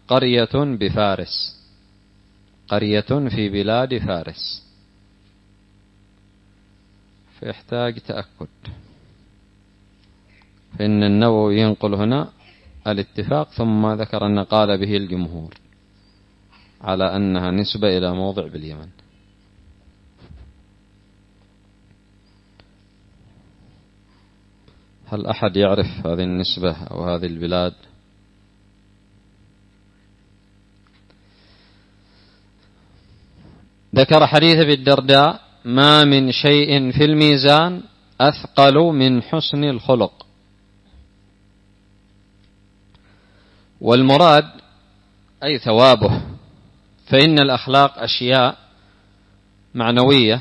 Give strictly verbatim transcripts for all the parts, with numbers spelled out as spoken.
قرية بفارس، قرية في بلاد فارس، فيحتاج تأكد. فإن النووي ينقل هنا الاتفاق، ثم ذكر أن قال به الجمهور على أنها نسبة إلى موضع باليمن. هل أحد يعرف هذه النسبة أو هذه البلاد؟ ذكر حديث أبي الدرداء: ما من شيء في الميزان أثقل من حسن الخلق. والمراد أي ثوابه، فإن الأخلاق أشياء معنوية،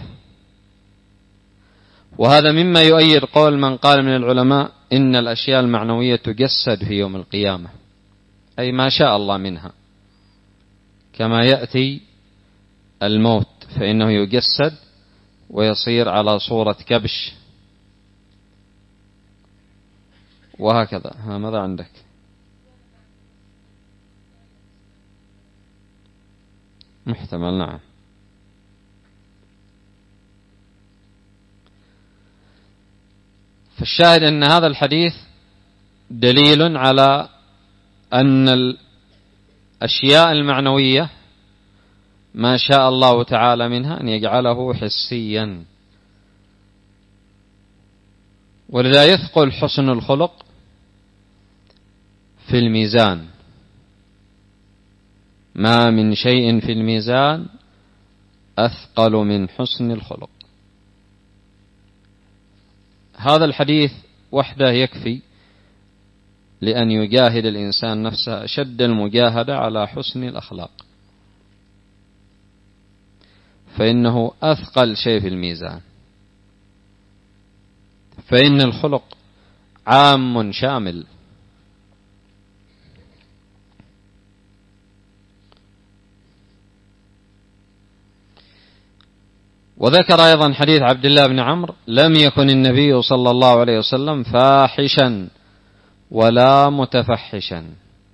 وهذا مما يؤيد قول من قال من العلماء إن الأشياء المعنوية تجسد في يوم القيامة، أي ما شاء الله منها، كما يأتي الموت فإنه يجسد ويصير على صورة كبش، وهكذا. ها ماذا عندك؟ محتمل، نعم. فالشاهد أن هذا الحديث دليل على أن الأشياء المعنوية ما شاء الله تعالى منها أن يجعله حسيا، ولذا يثقل حسن الخلق في الميزان. ما من شيء في الميزان أثقل من حسن الخلق. هذا الحديث وحده يكفي لأن يجاهد الإنسان نفسه أشد المجاهدة على حسن الأخلاق، فإنه أثقل شيء في الميزان. فإن الخلق عام شامل، وذكر أيضا حديث عبد الله بن عمرو: لم يكن النبي صلى الله عليه وسلم فاحشا ولا متفحشا.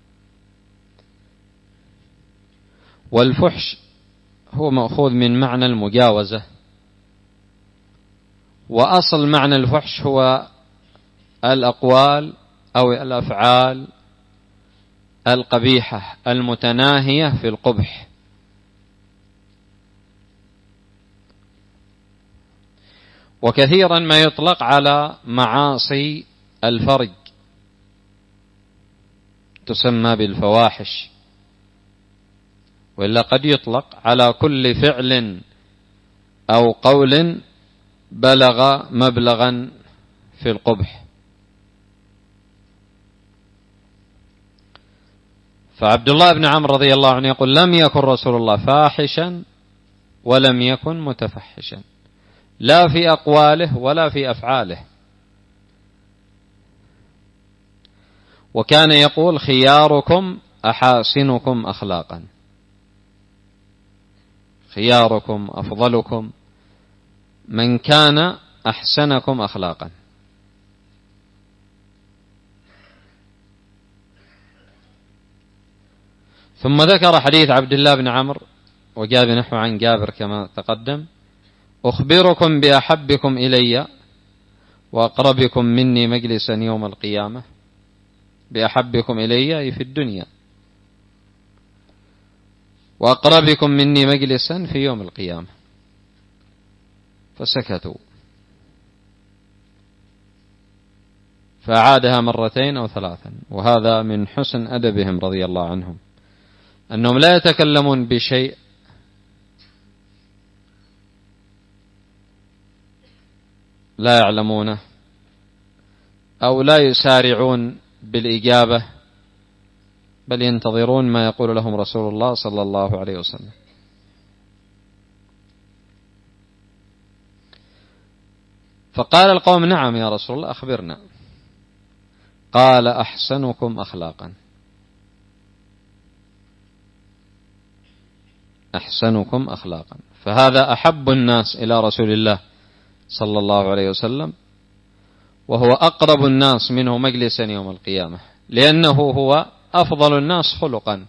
والفحش هو مأخوذ من معنى المجاوزة، وأصل معنى الفحش هو الأقوال أو الأفعال القبيحة المتناهية في القبح. وكثيرا ما يطلق على معاصي الفرج، تسمى بالفواحش، وإلا قد يطلق على كل فعل أو قول بلغ مبلغا في القبح. فعبد الله بن عمرو رضي الله عنه يقول: لم يكن رسول الله فاحشا ولم يكن متفحشا، لا في أقواله ولا في أفعاله. وكان يقول: خياركم أحاسنكم أخلاقا، خياركم أفضلكم من كان أحسنكم أخلاقا. ثم ذكر حديث عبد الله بن عمرو وجاء بنحو عن جابر كما تقدم: أخبركم بأحبكم إلي وأقربكم مني مجلسا يوم القيامة. بأحبكم إلي في الدنيا، وأقربكم مني مجلسا في يوم القيامة. فسكتوا، فأعادها مرتين أو ثلاثا. وهذا من حسن أدبهم رضي الله عنهم، أنهم لا يتكلمون بشيء لا يعلمونه، أو لا يسارعون بالإجابة، بل ينتظرون ما يقول لهم رسول الله صلى الله عليه وسلم. فقال القوم: نعم يا رسول الله، أخبرنا. قال: أحسنكم أخلاقا، أحسنكم أخلاقا. فهذا أحب الناس إلى رسول الله صلى الله عليه وسلم، وهو أقرب الناس منه مجلسا يوم القيامة، لأنه هو أفضل الناس خلقا